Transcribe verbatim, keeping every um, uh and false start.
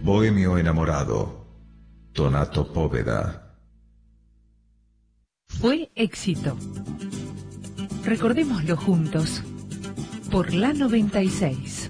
Bohemio enamorado, Donato Poveda. Fue éxito. Recordémoslo juntos. Por la noventa y seis.